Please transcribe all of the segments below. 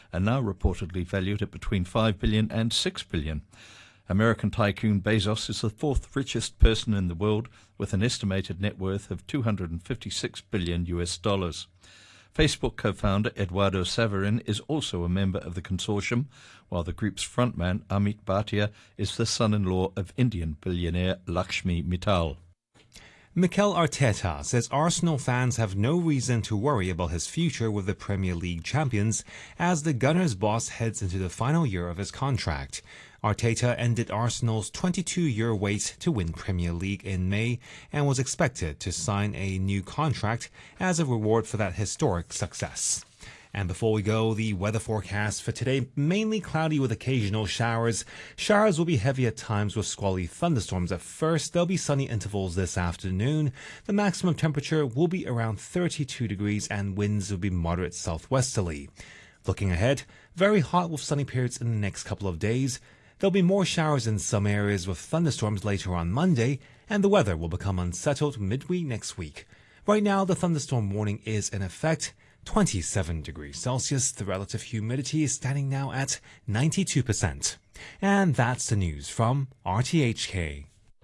are now reportedly valued at between $5 billion and $6 billion. American tycoon Bezos is the fourth richest person in the world, with an estimated net worth of $256 billion. Facebook co-founder Eduardo Saverin is also a member of the consortium, while the group's frontman Amit Bhatia is the son-in-law of Indian billionaire Lakshmi Mittal. Mikel Arteta says Arsenal fans have no reason to worry about his future with the Premier League champions as the Gunners' boss heads into the final year of his contract. Arteta ended Arsenal's 22-year wait to win Premier League in May and was expected to sign a new contract as a reward for that historic success. And before we go, the weather forecast for today, mainly cloudy with occasional showers. Showers will be heavy at times with squally thunderstorms at first. There'll be sunny intervals this afternoon. The maximum temperature will be around 32 degrees and winds will be moderate southwesterly. Looking ahead, very hot with sunny periods in the next couple of days. There'll be more showers in some areas with thunderstorms later on Monday, and the weather will become unsettled midweek next week. Right now, the thunderstorm warning is in effect. 27 degrees Celsius. The relative humidity is standing now at 92%. And that's the news from RTHK.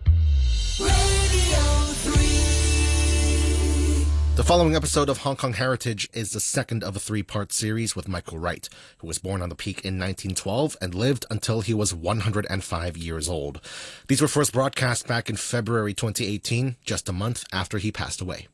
The following episode of Hong Kong Heritage is the second of a three-part series with Michael Wright, who was born on the Peak in 1912 and lived until he was 105 years old. These were first broadcast back in February 2018, just a month after he passed away.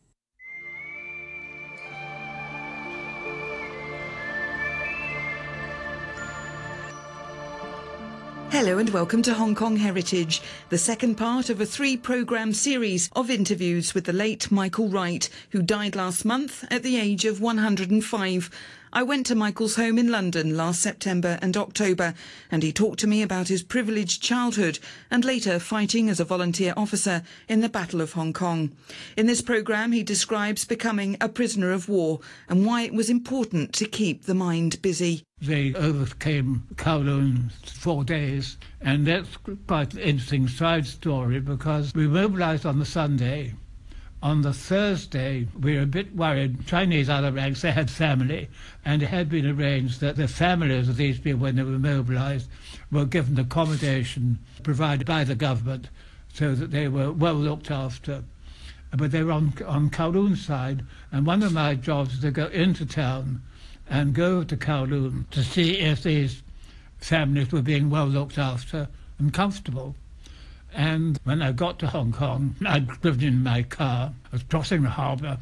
Hello and welcome to Hong Kong Heritage, the second part of a three-programme series of interviews with the late Michael Wright, who died last month at the age of 105. I went to Michael's home in London last September and October, and he talked to me about his privileged childhood and later fighting as a volunteer officer in the Battle of Hong Kong. In this programme, he describes becoming a prisoner of war and why it was important to keep the mind busy. They overcame Kowloon 4 days, and that's quite an interesting side story because we mobilised on the Sunday. On the Thursday, we were a bit worried. Chinese other ranks, they had family, and it had been arranged that the families of these people, when they were mobilised, were given accommodation provided by the government so that they were well looked after. But they were on Kowloon's side, and one of my jobs was to go into town and go to Kowloon to see if these families were being well looked after and comfortable. And when I got to Hong Kong, I'd driven in my car, I was crossing the harbour,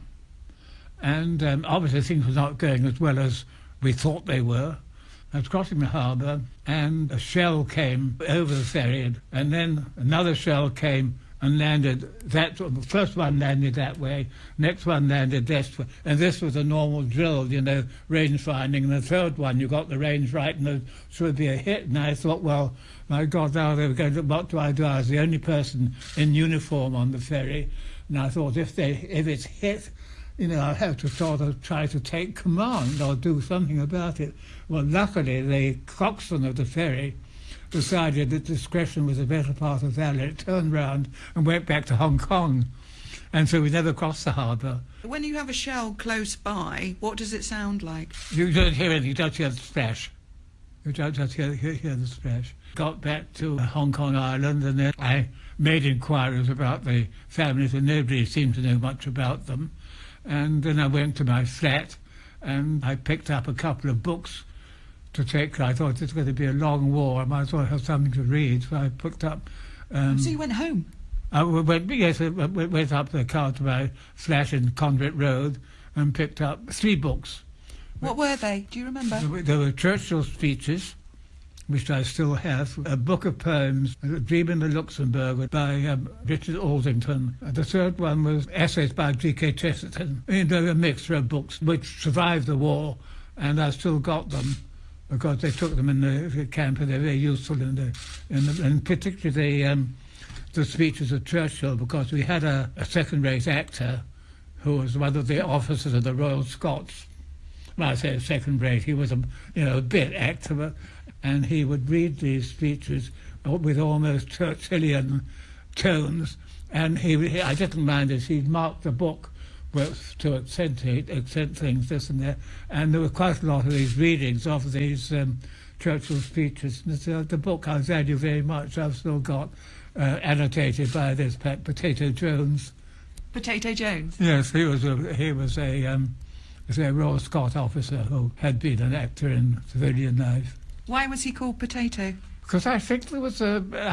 and obviously things were not going as well as we thought they were. I was crossing the harbour, and a shell came over the ferry, and then another shell came and landed the first one landed that way, next one landed this way, and this was a normal drill, range finding, and the third one you got the range right and there should be a hit, and I thought, well, my God, now they were going to, what do? I was the only person in uniform on the ferry, and I thought if it's hit, I'll have to sort of try to take command or do something about it. Well, luckily the coxswain of the ferry decided that discretion was a better part of valor. It turned round and went back to Hong Kong. And so we never crossed the harbour. When you have a shell close by, what does it sound like? You don't hear anything, you don't hear the splash. You don't just hear the splash. Got back to Hong Kong Island, and then I made inquiries about the families, and nobody seemed to know much about them. And then I went to my flat, and I picked up a couple of books to take. I thought this was going to be a long war. I might as well have something to read. So I picked up... so you went home? I went up the car to my flat in Conduit Road and picked up 3 books. What were they? Do you remember? There were Churchill's speeches, which I still have, a book of poems, A Dream in the Luxembourg by Richard Aldington. The third one was essays by G.K. Chesterton. There were a mixture of books which survived the war, and I still got them, because they took them in the camp and they're very useful and particularly the speeches of Churchill, because we had a second-rate actor who was one of the officers of the Royal Scots. When I say second-rate, he was a bit actor, and he would read these speeches with almost Churchillian tones, and I didn't mind this. He'd mark the book to accentuate things, this and that. And there were quite a lot of these readings of these Churchill speeches. And the book I value very much. I've still got annotated by this Potato Jones. Potato Jones? Yes, he was a Royal Scot officer who had been an actor in civilian life. Why was he called Potato? Because I think there was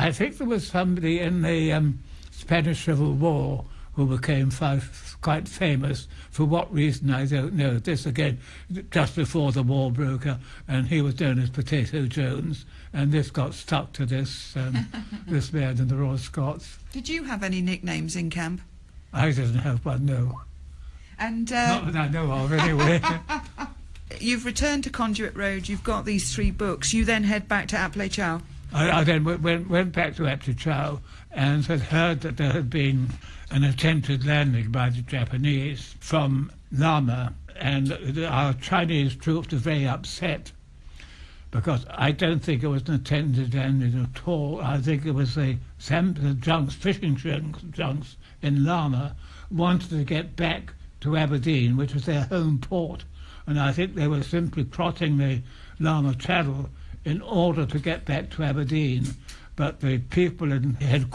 somebody in the Spanish Civil War who became quite famous. For what reason, I don't know. This, again, just before the war broke out, and he was known as Potato Jones, and this got stuck to this this man in the Royal Scots. Did you have any nicknames in camp? I didn't have one, no. And not that I know of, anyway. You've returned to Conduit Road, you've got these 3 books, you then head back to Ap-lei Chau. I then went back to Ap-lei Chau and had heard that there had been an attempted landing by the Japanese from Lama, and our Chinese troops were very upset because I don't think it was an attempted landing at all. I think it was the fishing junks in Lama wanted to get back to Aberdeen, which was their home port, and I think they were simply crossing the Lama Channel in order to get back to Aberdeen. But the people in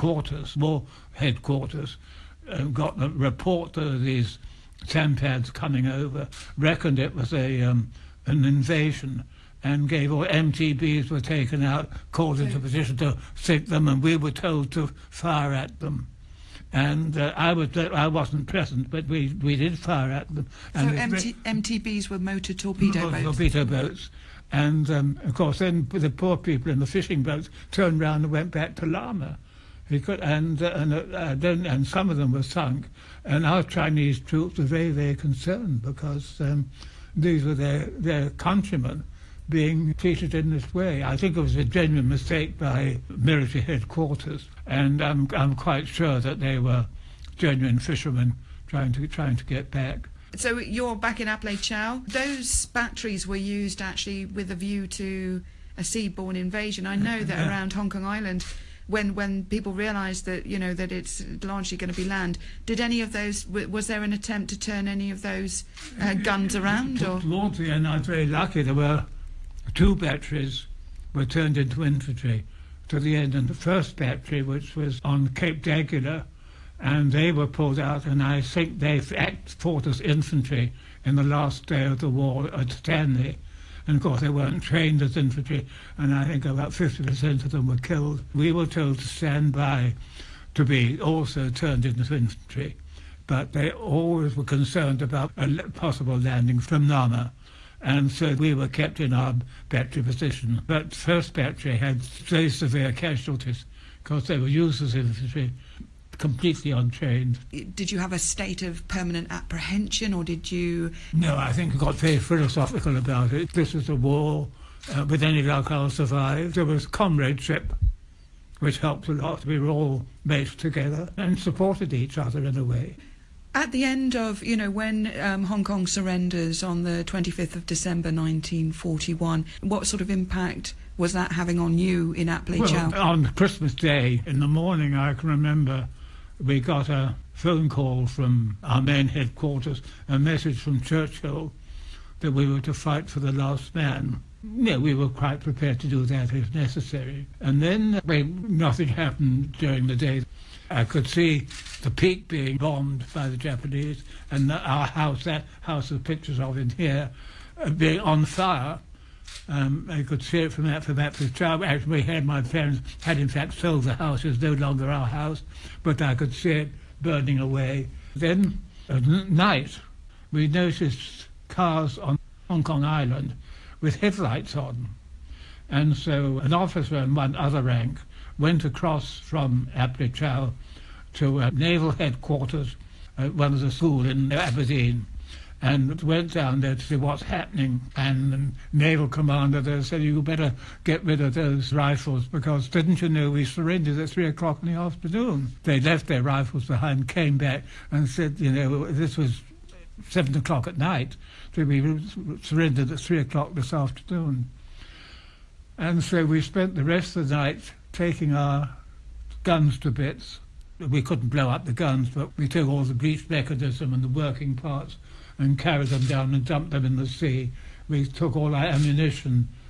war headquarters, got the report that these sampads coming over, reckoned it was an invasion, and gave all MTBs were taken out, called into position to sink them, and we were told to fire at them. And I wasn't present, but we did fire at them. So MTBs were motor torpedo boats? Torpedo boats. And, of course, then the poor people in the fishing boats turned round and went back to Lama. And some of them were sunk. And our Chinese troops were very, very concerned because these were their countrymen being treated in this way. I think it was a genuine mistake by military headquarters, and I'm quite sure that they were genuine fishermen trying to get back. So you're back in Ap-lei Chau. Those batteries were used actually with a view to a seaborne invasion. I know that around Hong Kong Island, when people realised that that it's largely going to be land, did any of those? Was there an attempt to turn any of those guns around? Or towards the end, I was very lucky. There were 2 batteries were turned into infantry to the end, and the first battery, which was on Cape d'Aguilar, and they were pulled out, and I think they fought as infantry in the last day of the war at Stanley. And of course they weren't trained as infantry, and I think about 50% of them were killed. We were told to stand by to be also turned into infantry, but they always were concerned about a possible landing from Lama. And so we were kept in our battery position. But the first battery had very severe casualties because they were used as infantry, completely untrained. Did you have a state of permanent apprehension, or did you... No, I think I got very philosophical about it. This was a war. With any luck, I'll survive. There was comradeship, which helped a lot. We were all mates together and supported each other in a way. At the end of, when Hong Kong surrenders on the 25th of December 1941, what sort of impact was that having on you in Ap-lei Chau? Well, on Christmas Day, in the morning, I can remember we got a phone call from our main headquarters, a message from Churchill that we were to fight for the last man. Yeah, we were quite prepared to do that if necessary. And then nothing happened during the day. I could see the Peak being bombed by the Japanese, and our house, that house with pictures of in here, being on fire. I could see it from Ap-lei Chau. Actually, my parents had in fact sold the house. It was no longer our house, but I could see it burning away. Then at night, we noticed cars on Hong Kong Island with headlights on. And so an officer and one other rank went across from Ap-lei Chau to naval headquarters at one of the schools in Aberdeen, and went down there to see what's happening. And the naval commander there said, "You better get rid of those rifles, because didn't you know we surrendered at 3 o'clock in the afternoon?" They left their rifles behind, came back and said, this was 7 o'clock at night, so we surrendered at 3 o'clock this afternoon. And so we spent the rest of the night taking our guns to bits We couldn't blow up the guns, but we took all the breech mechanism and the working parts and carried them down and dumped them in the sea. We took all our ammunition